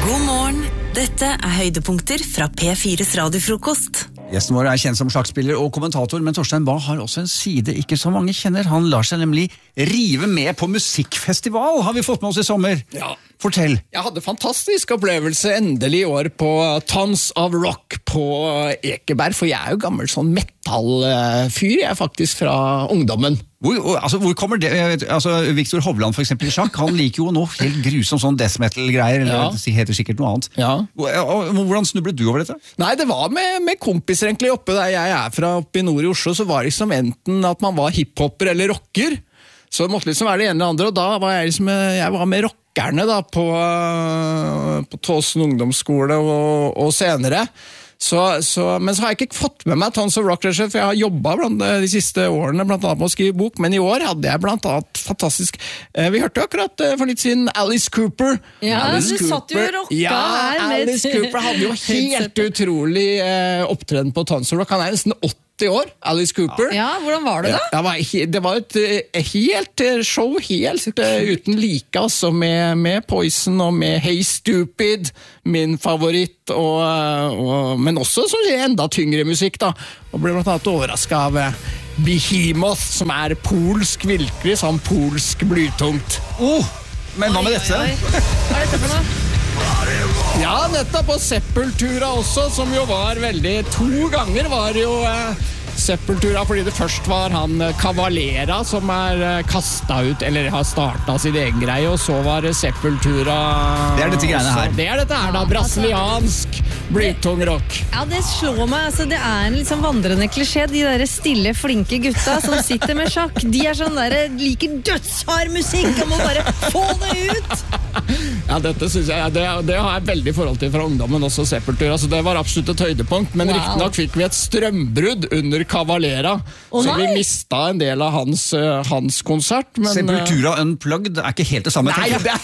God morgen, dette høydepunkter fra P4's radiofrokost. Gjesten vår kjent som sjakkspiller og kommentator, men Torstein Bae har også en side ikke så mange kjenner. Han lar seg nemlig rive med på musikkfestival, har vi fått med oss i sommer. Ja. Fortell. Jeg hadde fantastisk opplevelse endelig i år på Tons of Rock på Ekeberg, for jeg jo gammel sånn metal-fyr, jeg faktisk fra ungdommen. Hvor kommer det? Victor Hovland for eksempel i sjakk, han liker jo noe helt grusomt sånn death metal-greier, eller det heter sikkert noe annet. Ja. Hvordan snublet du over dette? Nei, det var med kompiser egentlig oppe der jeg fra, oppe i nord i Oslo, så var det liksom enten at man var hiphopper eller rocker, så det måtte liksom være det ene eller andre, og da var jeg var med rockerne da, på Tåsen ungdomsskole og senere. Men så har jeg ikke fått med meg Tons of Rock, for jeg har jobbet de siste årene blant annet med å skrive bok, men i år hadde jeg blant annet fantastisk, vi hørte jo akkurat for litt siden Alice Cooper. Ja, Alice du satt jo og rocka her med Alice Cooper hadde jo helt utrolig opptreden på Tons of Rock, han nesten 80 år, Alice Cooper. Ja, hvordan var det da? Det var et helt show, helt uten like, altså, med Poison og med Hey Stupid, min favoritt, men også så enda tyngre musikk da, og ble blant annet overrasket av Behemoth, som polsk, virkelig sånn polsk blytungt. Men hva med dette? Hva er dette for noe? Ja, nettopp, og Sepultura også, som jo var veldig, 2 ganger var jo Sepultura, fordi det først var han Cavalera som kastet ut, eller har startet sin egen greie, og så var det Sepultura. Det dette greiene her. Det dette her da, brasiliansk blytung rock. Ja, det slår meg, altså det en liksom vandrende klisjé, de der stille, flinke gutta som sitter med sjakk, de sånn der, liker dødshard musikk, og må bare få det ut. Ja, dette synes jeg, det har jeg veldig forhold til fra ungdommen også, Sepultura, så det var absolutt et høydepunkt, men riktig nok fikk vi et strømbrudd under Cavalera, så vi mistet en del av hans konsert. Men, Sepultura Unplugged ikke helt det samme. Nei, det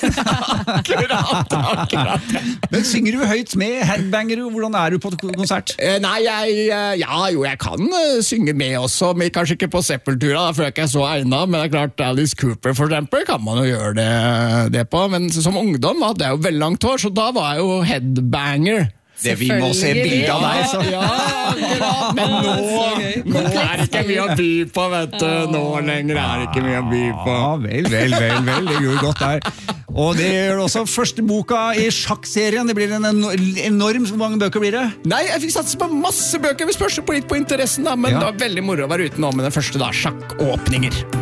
akkurat. Men synger du høyt med headbanger, hvordan du på konsert? Nei, jeg kan synge med også, men kanskje ikke på Sepultura, da føler jeg ikke så egnet, men det klart Alice Cooper for eksempel kan man jo gjøre det på, men som ungdom hadde jeg jo veldig langt hår, så da var jeg jo headbanger. Det vi må se bildet av deg, så. Ja, men nå ikke mye å by på, vet du. Nå lenger ikke mye å by på. Ja, vel, det gjør godt der. Og det gjør også første boka i sjakkserien. Det blir en enorm, hvor mange bøker blir det? Nei, jeg fikk satse på masse bøker, vi spørs på litt på interessen da, men det var veldig moro å være ute nå med den første da, sjakkåpninger.